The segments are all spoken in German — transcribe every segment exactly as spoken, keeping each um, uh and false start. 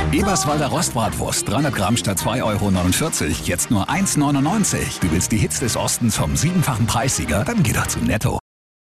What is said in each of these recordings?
Eberswalder Rostbratwurst, dreihundert Gramm statt zwei Euro neunundvierzig, jetzt nur eins neunundneunzig. Du willst die Hits des Ostens vom siebenfachen Preissieger? Dann geh doch zu Netto.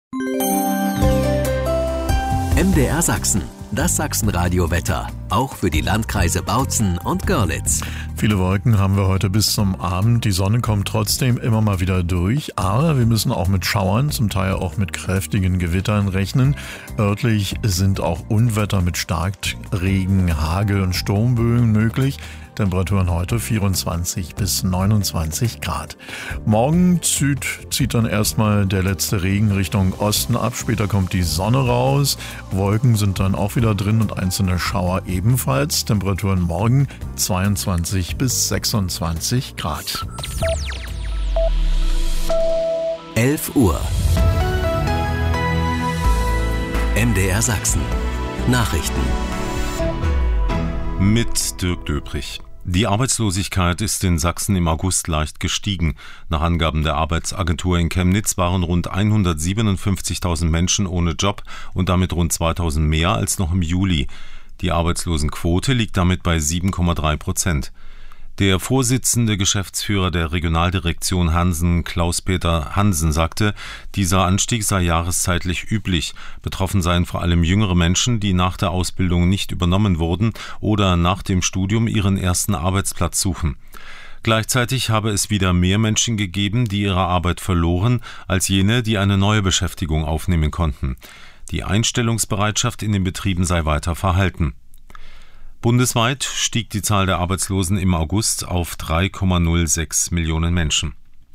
M D R Sachsen, das Sachsenradio-Wetter, auch für die Landkreise Bautzen und Görlitz. Viele Wolken haben wir heute bis zum Abend. Die Sonne kommt trotzdem immer mal wieder durch, aber wir müssen auch mit Schauern, zum Teil auch mit kräftigen Gewittern rechnen. Örtlich sind auch Unwetter mit Starkregen, Hagel und Sturmböen möglich. Temperaturen heute vierundzwanzig bis neunundzwanzig Grad. Morgen zieht, zieht dann erstmal der letzte Regen Richtung Osten ab. Später kommt die Sonne raus. Wolken sind dann auch wieder drin und einzelne Schauer ebenfalls. Temperaturen morgen zweiundzwanzig bis sechsundzwanzig Grad. elf Uhr. M D R Sachsen. Nachrichten. Mit Dirk Döbrich. Die Arbeitslosigkeit ist in Sachsen im August leicht gestiegen. Nach Angaben der Arbeitsagentur in Chemnitz waren rund hundertsiebenundfünfzigtausend Menschen ohne Job und damit rund zweitausend mehr als noch im Juli. Die Arbeitslosenquote liegt damit bei sieben Komma drei Prozent. Der Vorsitzende Geschäftsführer der Regionaldirektion Hansen, Klaus-Peter Hansen, sagte, dieser Anstieg sei jahreszeitlich üblich. Betroffen seien vor allem jüngere Menschen, die nach der Ausbildung nicht übernommen wurden oder nach dem Studium ihren ersten Arbeitsplatz suchen. Gleichzeitig habe es wieder mehr Menschen gegeben, die ihre Arbeit verloren, als jene, die eine neue Beschäftigung aufnehmen konnten. Die Einstellungsbereitschaft in den Betrieben sei weiter verhalten. Bundesweit stieg die Zahl der Arbeitslosen im August auf drei Komma null sechs Millionen Menschen.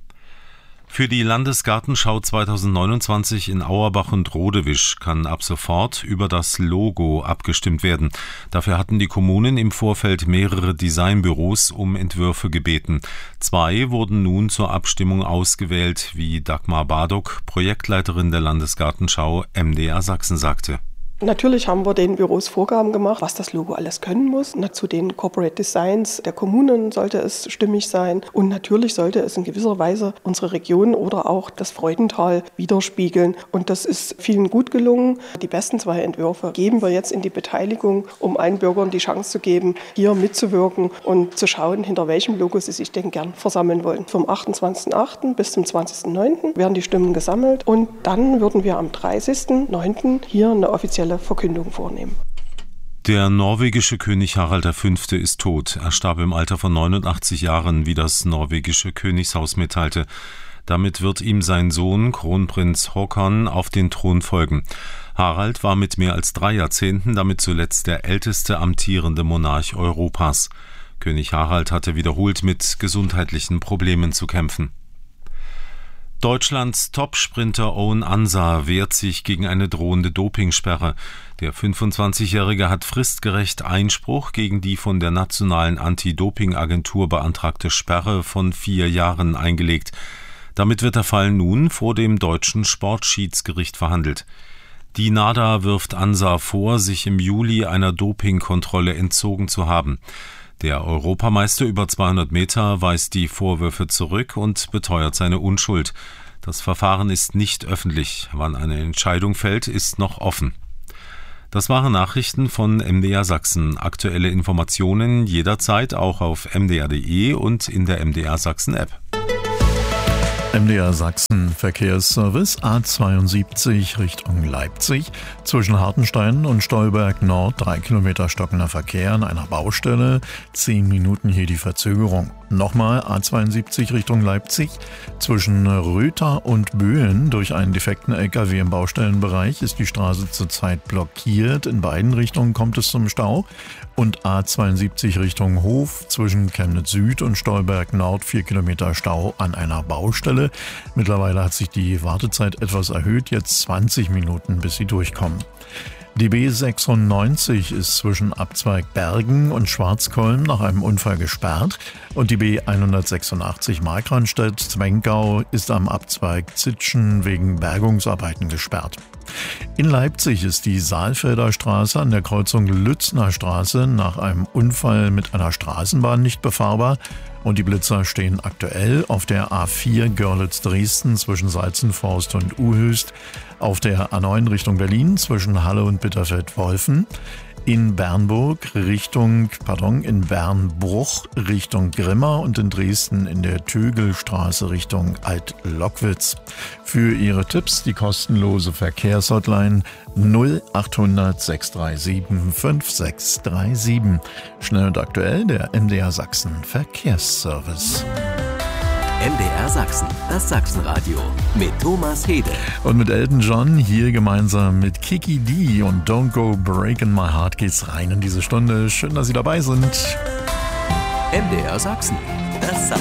Für die Landesgartenschau zweitausendneunundzwanzig in Auerbach und Rodewisch kann ab sofort über das Logo abgestimmt werden. Dafür hatten die Kommunen im Vorfeld mehrere Designbüros um Entwürfe gebeten. Zwei wurden nun zur Abstimmung ausgewählt, wie Dagmar Bardock, Projektleiterin der Landesgartenschau, M D R Sachsen, sagte. Natürlich haben wir den Büros Vorgaben gemacht, was das Logo alles können muss. Zu den Corporate Designs der Kommunen sollte es stimmig sein. Und natürlich sollte es in gewisser Weise unsere Region oder auch das Freudental widerspiegeln. Und das ist vielen gut gelungen. Die besten zwei Entwürfe geben wir jetzt in die Beteiligung, um allen Bürgern die Chance zu geben, hier mitzuwirken und zu schauen, hinter welchem Logo sie sich denn gern versammeln wollen. Vom achtundzwanzigsten achten bis zum zwanzigsten neunten werden die Stimmen gesammelt. Und dann würden wir am dreißigsten neunten hier eine offizielle Verkündung vornehmen. Der norwegische König Harald der Fünfte ist tot. Er starb im Alter von neunundachtzig Jahren, wie das norwegische Königshaus mitteilte. Damit wird ihm sein Sohn, Kronprinz Håkon, auf den Thron folgen. Harald war mit mehr als drei Jahrzehnten damit zuletzt der älteste amtierende Monarch Europas. König Harald hatte wiederholt mit gesundheitlichen Problemen zu kämpfen. Deutschlands Top-Sprinter Owen Ansah wehrt sich gegen eine drohende Dopingsperre. Der fünfundzwanzigjährige hat fristgerecht Einspruch gegen die von der Nationalen Anti-Doping-Agentur beantragte Sperre von vier Jahren eingelegt. Damit wird der Fall nun vor dem deutschen Sportschiedsgericht verhandelt. Die NADA wirft Ansah vor, sich im Juli einer Dopingkontrolle entzogen zu haben. Der Europameister über zweihundert Meter weist die Vorwürfe zurück und beteuert seine Unschuld. Das Verfahren ist nicht öffentlich. Wann eine Entscheidung fällt, ist noch offen. Das waren Nachrichten von M D R Sachsen. Aktuelle Informationen jederzeit auch auf m d r punkt d e und in der M D R Sachsen App. M D R Sachsen Verkehrsservice A zweiundsiebzig Richtung Leipzig. Zwischen Hartenstein und Stolberg Nord drei Kilometer stockender Verkehr an einer Baustelle. Zehn Minuten hier die Verzögerung. Nochmal A zweiundsiebzig Richtung Leipzig. Zwischen Röther und Böen durch einen defekten L K W im Baustellenbereich ist die Straße zurzeit blockiert. In beiden Richtungen kommt es zum Stau. Und A zweiundsiebzig Richtung Hof zwischen Chemnitz Süd und Stolberg Nord vier Kilometer Stau an einer Baustelle. Mittlerweile hat sich die Wartezeit etwas erhöht, jetzt zwanzig Minuten, bis sie durchkommen. Die B sechsundneunzig ist zwischen Abzweig Bergen und Schwarzkolm nach einem Unfall gesperrt und die B hundertsechsundachtzig Markranstädt-Zwenkau ist am Abzweig Zitschen wegen Bergungsarbeiten gesperrt. In Leipzig ist die Saalfelder Straße an der Kreuzung Lützner Straße nach einem Unfall mit einer Straßenbahn nicht befahrbar und die Blitzer stehen aktuell auf der A vier Görlitz-Dresden zwischen Salzenforst und Uhöst, auf der A neun Richtung Berlin zwischen Halle und Bitterfeld-Wolfen, in Bernburg Richtung, pardon, in Bernbruch Richtung Grimma und in Dresden in der Tögelstraße Richtung Alt-Lockwitz. Für Ihre Tipps die kostenlose Verkehrshotline null achthundert sechs drei sieben fünf sechs drei sieben. Schnell und aktuell der M D R Sachsen Verkehrsservice. M D R Sachsen, das Sachsenradio mit Thomas Hede. Und mit Elton John hier gemeinsam mit Kiki D und Don't Go Breaking My Heart geht's rein in diese Stunde. Schön, dass Sie dabei sind. M D R Sachsen, das Sachsen.